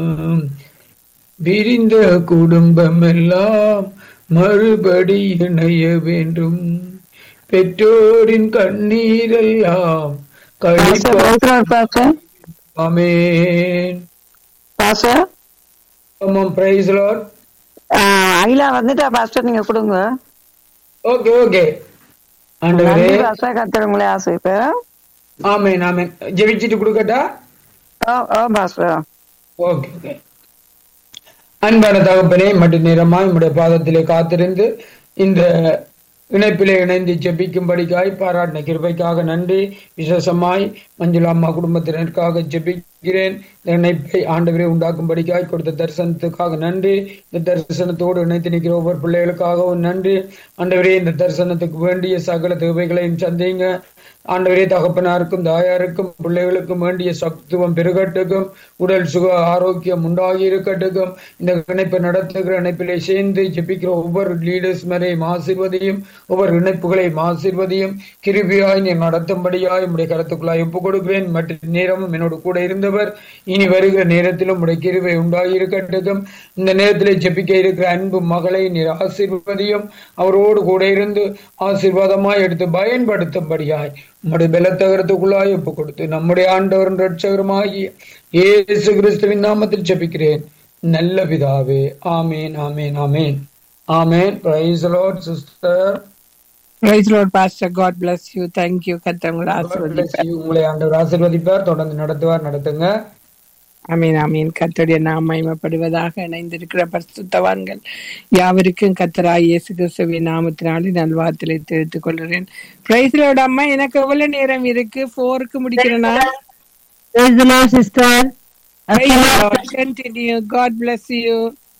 பிரிந்த குடும்பம் எல்லாம் மறுபடி இணைய வேண்டும். பெற்றோரின் கண்ணீரெல்லாம் கழிப்பா. ஆமென். ஆமாம், பிரைஸ் லார்ட். அகிலா வந்துட்டா பாஸ்டர், நீங்க கொடுங்க. Okay okay. ஆண்டவரே கர்த்தர் உங்களை ஆசைப்பேன். ஆமென் ஆமென். ஜெபிச்சிட்டு கொடுக்கட்டா? பாஸ்டர். Okay okay. அன்பான தகப்பனே, மற்ற நேரமாய் உம்முடைய பாதத்திலே காத்திருந்து இந்த இணைப்பிலே இணைந்து ஜெபிக்கும்படிக்காய் பாராட்டின கிருபைக்காக நன்றி. விசேஷமாய் மஞ்சுளா அம்மா குடும்பத்தினருக்காக ஜெபிக்கிறேன். இந்த இணைப்பை ஆண்டவரே உண்டாக்கும்படிக்காய் கொடுத்த தரிசனத்துக்காக நன்றி. இந்த தரிசனத்தோடு இணைத்து நிற்கிற ஒவ்வொரு பிள்ளைகளுக்காகவும் நன்றி. ஆண்டவரே, இந்த தரிசனத்துக்கு வேண்டிய சகல தேவைகளையும் சந்திங்க. ஆண்டவரே, தகப்பனாருக்கும் தாயாருக்கும் பிள்ளைகளுக்கும் வேண்டிய சத்துவம் பெருகட்டுக்கும், உடல் சுக ஆரோக்கியம் உண்டாகி இருக்கட்டுக்கும். இந்த இணைப்பை நடத்துகிற இணைப்பிலே சேர்ந்து ஜெபிக்கிற ஒவ்வொரு லீடர்ஸ் மேரையும் ஆசீர்வதியும், ஒவ்வொரு இணைப்புகளையும் ஆசீர்வதியும். கிருபியாய் நீ நடத்தும்படியாய் உடைய கருத்துக்குள்ளாய் ஒப்புக் கொடுக்கிறேன். மற்ற நேரமும் என்னோடு கூட இருந்தவர் இனி வருகிற நேரத்திலும் உடைய கிருபை உண்டாகி இருக்கட்டுக்கும். இந்த நேரத்திலே ஜெபிக்க இருக்கிற அன்பு மகளை நீர் ஆசீர்வதியும். அவரோடு கூட இருந்து ஆசீர்வாதமாய் எடுத்து பயன்படுத்தும்படியாய் உம்முடைய பலத்தகரத்துக்குள்ளாய் ஒப்பு கொடுத்து நம்முடைய ஆண்டவரும் இரட்சகருமாகிய இயேசு கிறிஸ்துவின் நாமத்தில் ஜெபிக்கிறேன் நல்ல பிதாவே. ஆமேன் ஆமேன் ஆமேன் ஆமேன். Praise the Lord sister. Praise the Lord, Pastor. God bless you. Thank you. கர்த்தர் உங்களை ஆசீர்வதிப்பார். உங்களை ஆண்டவர் ஆசீர்வதிப்பார். தொடர்ந்து நடத்துவார், நடத்துங்க. ஆமீன் ஆமீன். கர்த்தருடைய நாமம் மகிமைப்படுவதாக. இணைந்திருக்கிற பரிசுத்தவான்கள் யாவருக்கும் கர்த்தராகிய இயேசு கிறிஸ்துவின் நாமத்தினாலே நல்வாழ்த்துக்களை தெரிவித்துக் கொள்கிறேன். Praise the Lord. அம்மா, எனக்கு எவ்வளவு நேரம் இருக்கு? 4க்கு முடிக்கிறேனா? Praise the Lord, sister. Continue. God bless you.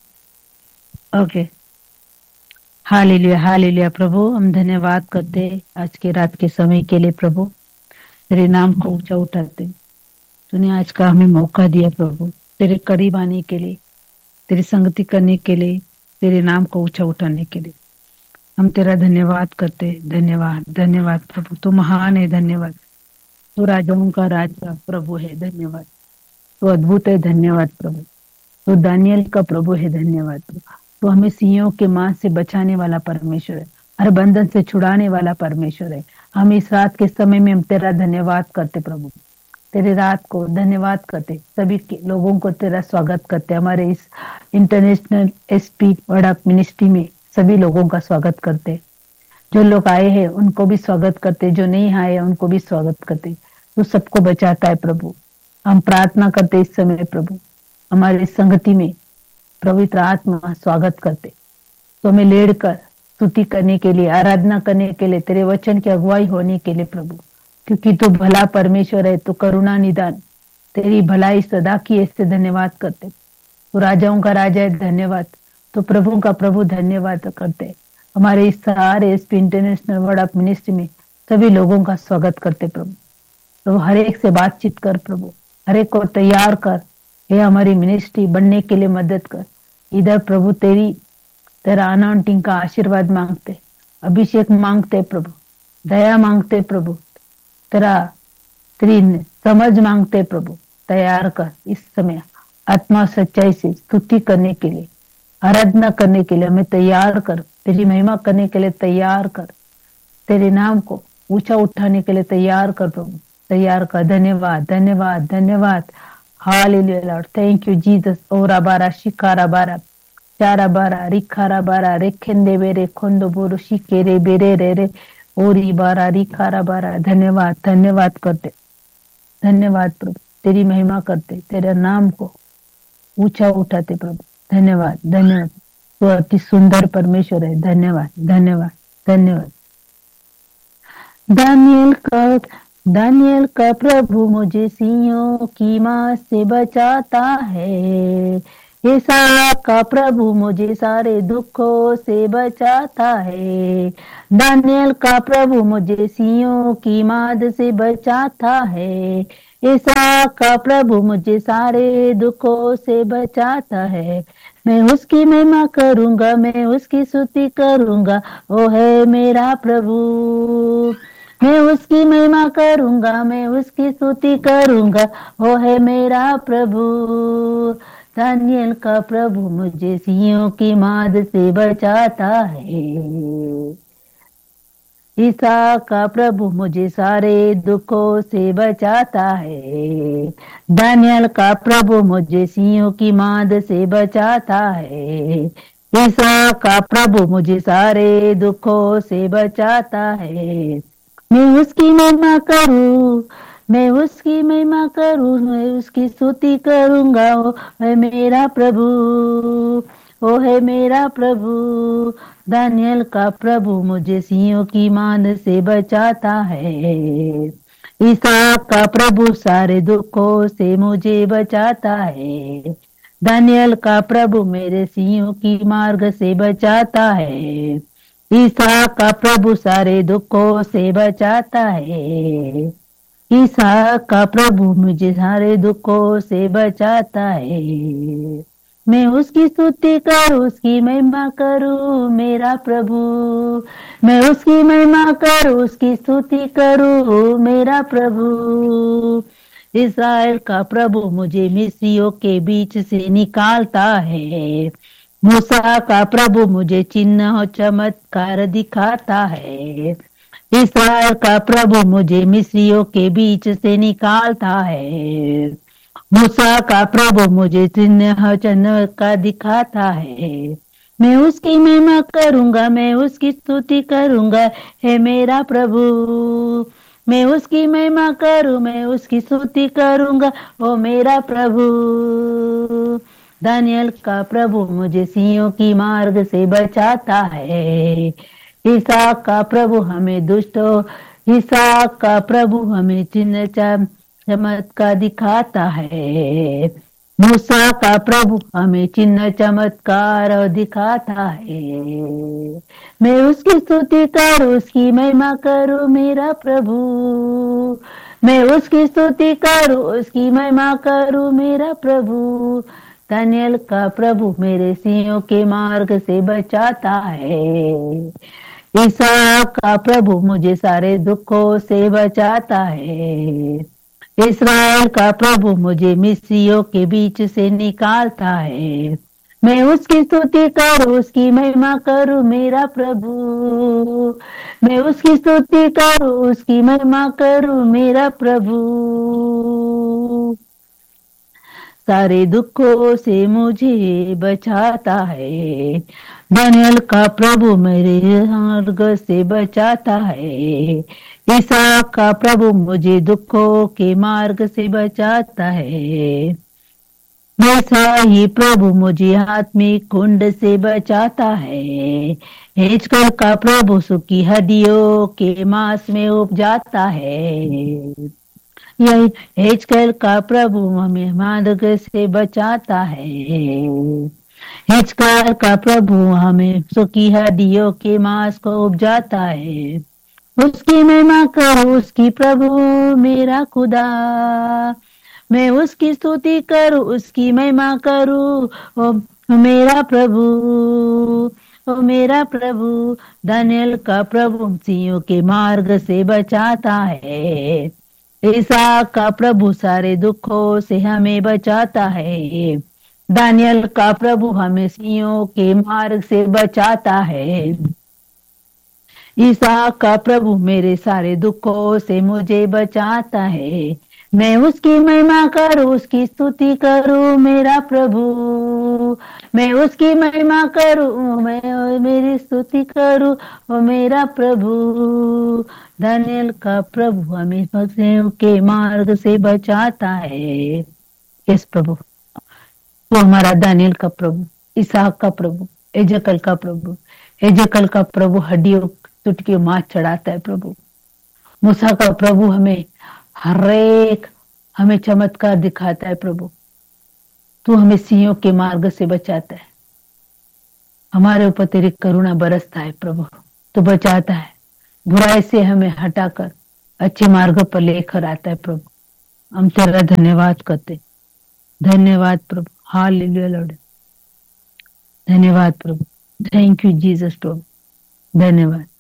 Okay. Hallelujah hallelujah. प्रभु, हम धन्यवाद करते आज के रात के समय के लिए। प्रभु, तेरे नाम को ऊंचा उठाते। तूने आज का हमें मौका दिया प्रभु, तेरे करीब आने के लिए, तेरी संगति करने के लिए, तेरे नाम को ऊंचा उठाने के लिए हम तेरा धन्यवाद करते। धन्यवाद धन्यवाद प्रभु, तू महान है। धन्यवाद, तू राजाओं का राजा प्रभु है। धन्यवाद, तू अद्भुत है। धन्यवाद प्रभु, तू दानियल का प्रभु है। धन्यवाद प्रभु, तो हमें सिंहों के मांस से बचाने वाला परमेश्वर है, हर बंधन से छुड़ाने वाला परमेश्वर है। हम इस रात के समय में हम तेरा धन्यवाद करते प्रभु, तेरे रात को धन्यवाद करते। सभी लोगों को तेरा स्वागत करते। हमारे इस international SP word of ministry में सभी लोगों का स्वागत करते। जो लोग आए हैं उनको भी स्वागत करते, जो नहीं आए उनको भी स्वागत करते। तू सबको बचाता है प्रभु। हम प्रार्थना करते इस समय प्रभु, हमारी संगति में पवित्र आत्मा स्वागत करते। तो हमें लेड़ कर स्तुति करने के लिए, आराधना करने के लिए, तेरे वचन की अगुवाई होने के लिए प्रभु, क्योंकि तू भला परमेश्वर है, तू करुणा निदान, तेरी भलाई सदा की। ऐसे धन्यवाद करते। तू राजाओं का राजा है। धन्यवाद, तो प्रभु का प्रभु धन्यवाद करते। हमारे इस सारे SP international word of ministry में सभी लोगों का स्वागत करते प्रभु। तो हर एक से बातचीत कर प्रभु, हर एक को तैयार कर। ये हमारी मिनिस्ट्री बनने के लिए मदद कर। इधर प्रभु तेरा अनाउंटिंग का आशीर्वाद मांगते, अभिषेक मांगते प्रभु, दया मांगते प्रभु, तेरी समझ मांगते प्रभु। तैयार कर इस समय आत्मा सच्चाई से स्तुति करने के लिए, आराधना करने के लिए हमें तैयार कर। तेरी महिमा करने के लिए तैयार कर। तेरे नाम को ऊंचा उठाने के लिए तैयार कर प्रभु, तैयार कर। धन्यवाद धन्यवाद धन्यवाद। Hallelujah Lord, thank you Jesus. ओरा बारा शिकारा बारा चारा बारा रिखारा बारा रेखेंदे बेरे खोंदो बोरो शिकेरे बेरे रे रे ओरी बारा रिखारा बारा। धन्यवाद धन्यवाद करते, धन्यवाद प्रभु, तेरी महिमा करते, तेरे नाम को ऊंचा उठाते प्रभु। धन्यवाद धन्यवाद, तो अति सुंदर परमेश्वर है। धन्यवाद धन्यवाद धन्यवाद। दानियल का प्रभु मुझे सिंहों की मां से बचाता है। ईसा का प्रभु मुझे सारे दुखों से बचाता है। दानियल का प्रभु मुझे सिंहों की माद से बचाता है। ईसा का प्रभु मुझे सारे दुखों से बचाता है। मैं उसकी महिमा करूंगा, मैं उसकी स्तुति करूंगा, वो है मेरा प्रभु। मैं उसकी महिमा करूंगा, मैं उसकी स्तुति करूंगा, वो है मेरा प्रभु। दानियल का प्रभु मुझे सिंहों की माद से बचाता है। ईसा का प्रभु मुझे सारे दुखों से बचाता है। दानियल का प्रभु मुझे सिंहों की माद से बचाता है। ईसा का प्रभु मुझे सारे दुखों से बचाता है। मैं उसकी महिमा करूं, मैं उसकी महिमा करूं, मैं उसकी स्तुति करूंगा। ओ है मेरा प्रभु, ओ है मेरा प्रभु। दानियल का प्रभु मुझे सिंहों की मान से बचाता है। ईसा का प्रभु सारे दुखों से मुझे बचाता है। दानियल का प्रभु मेरे सिंहों की मार्ग से बचाता है। ईसा का प्रभु सारे दुखों से बचाता है। ईसा का प्रभु मुझे सारे दुखों से बचाता है। मैं उसकी स्तुति करूं, उसकी महिमा करूं मेरा प्रभु। मैं उसकी महिमा करूं, उसकी स्तुति करूं मेरा प्रभु। इस्राएल का प्रभु मुझे मिस्रियों के बीच से निकालता है। मूसा का प्रभु मुझे चिन्ह और चमत्कार दिखाता है। इस्राएल का प्रभु मुझे मिस्रियों के बीच से निकालता है। मूसा का प्रभु मुझे चिन्ह चमत्कार दिखाता है। मैं उसकी महिमा करूंगा, मैं उसकी स्तुति करूंगा, है मेरा प्रभु। मैं उसकी महिमा करूं, मैं उसकी स्तुति करूंगा, ओ मेरा प्रभु। दानियल का प्रभु मुझे सिंहों की मार्ग से बचाता है। ईसा का प्रभु हमें दुष्टों, ईसा का प्रभु हमें चिन्ह चमत्कार दिखाता है। मूसा का प्रभु हमें चिन्ह चमत्कार दिखाता है। मैं उसकी स्तुति करूं, उसकी महिमा करूं मेरा प्रभु। मैं उसकी स्तुति करूं, उसकी महिमा करूं मेरा प्रभु। दानियल का प्रभु मेरे सिंहों के मार्ग से बचाता है। ईसा का प्रभु मुझे सारे दुखों से बचाता है। इस्राएल का प्रभु मुझे मिस्रियों के बीच से निकालता है। मैं उसकी स्तुति करूं, उसकी महिमा करूं मेरा प्रभु। मैं उसकी स्तुति करूं, उसकी महिमा करूं मेरा प्रभु। सारे दुखों से मुझे बचाता है। दानियल का प्रभु मेरे मार्ग से बचाता है। ईसा का प्रभु मुझे दुखों के मार्ग से बचाता है। वैसा ही प्रभु मुझे आत्मिक कुंड से बचाता है। हेजकल का प्रभु सुखी हड्डियों के मांस में उपजाता है। यही हेजकल का प्रभु हमें मार्ग से बचाता है। हेजकल का प्रभु हमें सुखी हड्डियों के मांस को उपजाता है। उसकी महिमा करो, उसकी प्रभु मेरा खुदा। मैं उसकी स्तुति करूं, उसकी महिमा करूं, ओ मेरा प्रभु, ओ मेरा प्रभु। दानियल का प्रभु सिंहों के मार्ग से बचाता है। ईसा का प्रभु सारे दुखों से हमें बचाता है। दानियल का प्रभु हमें सिंहों के मार्ग से बचाता है। ईसा का प्रभु मेरे सारे दुखों से मुझे बचाता है। मैं उसकी महिमा करूं, उसकी स्तुति करूं मेरा प्रभु। मैं उसकी महिमा करूं, मैं मेरी स्तुति करूं, ओ मेरा प्रभु। दानियल का प्रभु हमें फंसे के मार्ग से बचाता है। यस प्रभु, वो हमारा दानियल का प्रभु, इसहाक का प्रभु, एजकल का प्रभु। एजकल का प्रभु हड्डियों टुटकी मांस चढ़ाता है प्रभु। मूसा का प्रभु हमें चमत्कार दिखाता है प्रभु। तू हमें सिंहों के मार्ग से बचाता है। हमारे ऊपर तेरी करुणा बरसता है प्रभु। तू बचाता है, बुराई से हमें हटाकर अच्छे मार्ग पर लेकर आता है प्रभु। हम तेरा धन्यवाद करते। धन्यवाद प्रभु। Hallelujah Lord. धन्यवाद प्रभु। थैंक यू जीसस प्रभु। धन्यवाद।